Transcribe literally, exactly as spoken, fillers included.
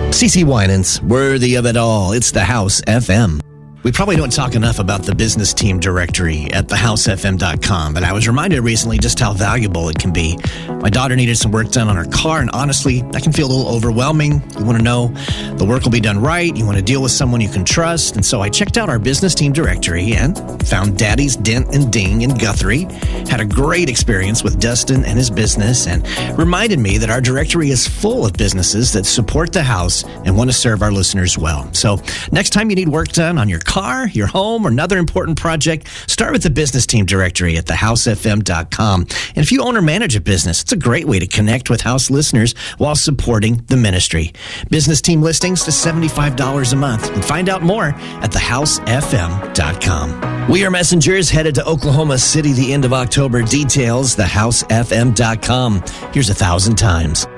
CeCe Winans, worthy of it all. It's the House F M. We probably don't talk enough about the business team directory at the house f m dot com, but I was reminded recently just how valuable it can be. My daughter needed some work done on her car, and honestly, that can feel a little overwhelming. You want to know the work will be done right. You want to deal with someone you can trust. And so I checked out our business team directory and found Daddy's Dent and Ding in Guthrie. Had a great experience with Dustin and his business, and reminded me that our directory is full of businesses that support the house and want to serve our listeners well. So next time you need work done on your car, your home, or another important project, start with the business team directory at the house f m dot com. And if you own or manage a business, it's a great way to connect with House listeners while supporting the ministry. Business team listings to seventy-five dollars a month. And find out more at the house f m dot com. We are messengers headed to Oklahoma City the end of October. Details, the house f m dot com. Here's a thousand times.